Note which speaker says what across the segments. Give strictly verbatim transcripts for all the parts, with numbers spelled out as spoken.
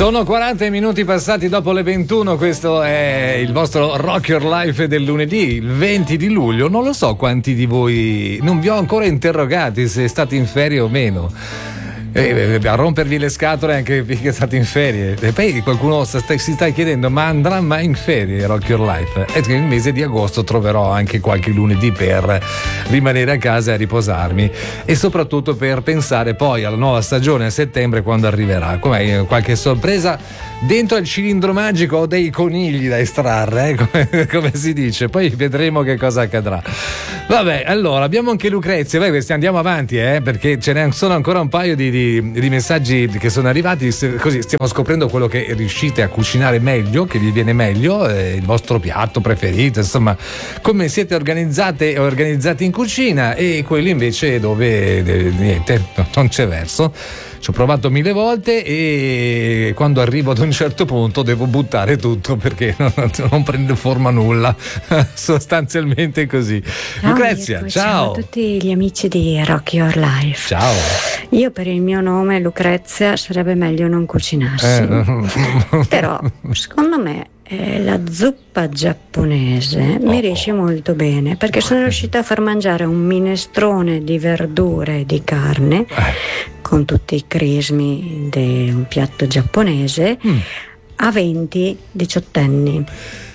Speaker 1: Sono quaranta minuti passati dopo le ventuno, questo è il vostro Rock Your Life del lunedì, il venti di luglio. Non lo so quanti di voi, non vi ho ancora interrogati se state in ferie o meno. Eh, a rompervi le scatole anche perché state in ferie. E poi qualcuno sta, si sta chiedendo: ma andrà mai in ferie Rock Your Life? E nel mese di agosto troverò anche qualche lunedì per rimanere a casa e riposarmi, e soprattutto per pensare poi alla nuova stagione a settembre, quando arriverà. Come qualche sorpresa dentro il cilindro magico, ho dei conigli da estrarre, eh? come, come si dice. Poi vedremo che cosa accadrà. Vabbè, allora abbiamo anche Lucrezia. Vai, questi andiamo avanti, eh? Perché ce ne sono ancora un paio di, di, di messaggi che sono arrivati. Così stiamo scoprendo quello che riuscite a cucinare meglio, che vi viene meglio, eh, il vostro piatto preferito, insomma, come siete organizzate e organizzati in cucina, e quelli invece dove eh, niente, non c'è verso. Ci ho provato mille volte e quando arrivo ad un certo punto devo buttare tutto perché non, non prende forma nulla. Sostanzialmente così.
Speaker 2: Ciao
Speaker 1: Lucrezia,
Speaker 2: Mirko,
Speaker 1: ciao.
Speaker 2: ciao a tutti gli amici di Rock Your Life.
Speaker 1: Ciao.
Speaker 2: Io per il mio nome Lucrezia sarebbe meglio non cucinarsi.
Speaker 1: Eh.
Speaker 2: Però secondo me eh, la zuppa giapponese
Speaker 1: Oh.
Speaker 2: mi riesce molto bene, perché sono riuscita a far mangiare un minestrone di verdure e di carne
Speaker 1: Eh.
Speaker 2: con tutti i crismi di un piatto giapponese
Speaker 1: Mm.
Speaker 2: a venti diciottenni.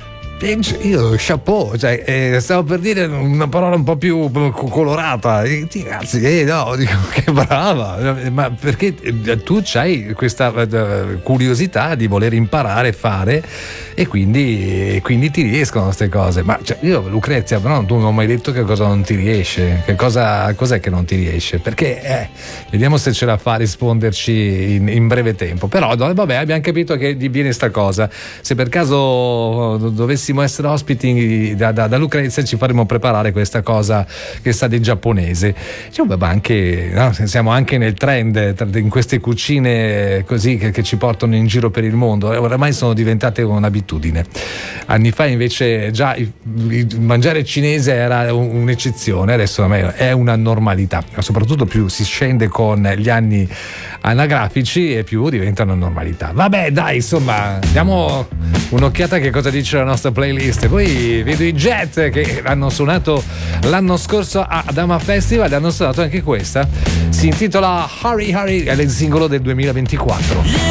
Speaker 1: Io chapeau, cioè, eh, stavo per dire una parola un po' più colorata. Eh, Ragazzi, eh, no, dico, che brava, ma perché tu c'hai questa uh, curiosità di voler imparare a fare, e quindi, e quindi ti riescono queste cose. Ma cioè, io, Lucrezia, però tu non ho mai detto che cosa non ti riesce, che cosa, cos'è che non ti riesce, perché eh, vediamo se ce la fa a risponderci in, in breve tempo. Però vabbè, abbiamo capito che gli viene sta cosa. Se per caso dovessi essere ospiti da, da, da Lucrezia, ci faremo preparare questa cosa che sa di giapponese. Cioè, vabbè, anche, no, siamo anche nel trend in queste cucine così che, che ci portano in giro per il mondo. Oramai sono diventate un'abitudine. Anni fa invece già il, il mangiare cinese era un'eccezione, adesso è una normalità, soprattutto più si scende con gli anni anagrafici e più diventa una normalità. Vabbè, dai, insomma, diamo un'occhiata a che cosa dice la nostra playlist. E poi vedo i Jet che hanno suonato l'anno scorso a Adama Festival, hanno suonato anche questa, si intitola Hurry Hurry, è il singolo del duemilaventiquattro.